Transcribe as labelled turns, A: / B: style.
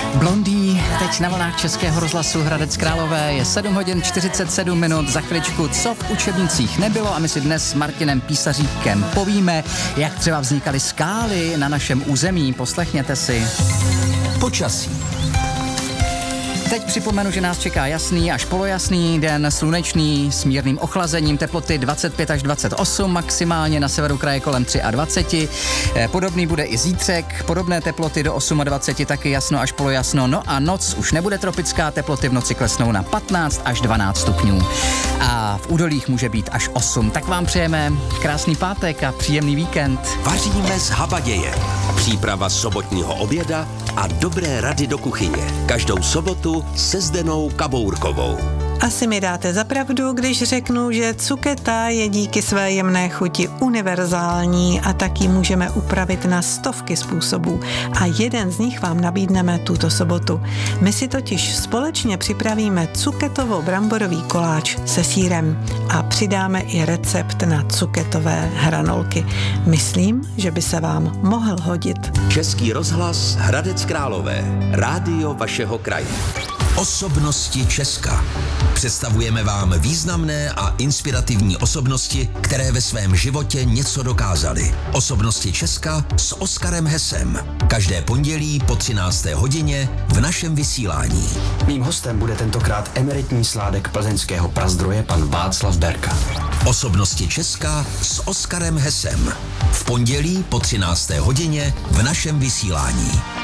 A: Blondý, teď na vlnách Českého rozhlasu Hradec Králové, je 7 hodin 47 minut, za chviličku, co v učebnicích nebylo, a my si dnes s Martinem Písaříkem povíme, jak třeba vznikaly skály na našem území. Poslechněte si.
B: Počasí.
A: Teď připomenu, že nás čeká jasný až polojasný den, slunečný, s mírným ochlazením, teploty 25 až 28, maximálně na severu kraje kolem 23. Podobný bude i zítřek, podobné teploty do 28, taky jasno až polojasno. No a noc už nebude tropická, teploty v noci klesnou na 15 až 12 stupňů. A v údolích může být až 8. Tak vám přejeme krásný pátek a příjemný víkend.
B: Vaříme z habaděje. Příprava sobotního oběda a dobré rady do kuchyně. Každou sobotu se Zdenou Kabourkovou.
C: Asi mi dáte za pravdu, když řeknu, že cuketa je díky své jemné chuti univerzální a tak ji můžeme upravit na stovky způsobů. A jeden z nich vám nabídneme tuto sobotu. My si totiž společně připravíme cuketovo-bramborový koláč se sýrem a přidáme i recept na cuketové hranolky. Myslím, že by se vám mohl hodit.
B: Český rozhlas Hradec Králové. Rádio vašeho kraje. Osobnosti Česka. Představujeme vám významné a inspirativní osobnosti, které ve svém životě něco dokázaly. Osobnosti Česka s Oskarem Hesem. Každé pondělí po 13. hodině v našem vysílání.
D: Mým hostem bude tentokrát emeritní sládek plzeňského prazdroje pan Václav Berka.
B: Osobnosti Česka s Oskarem Hesem. V pondělí po 13. hodině v našem vysílání.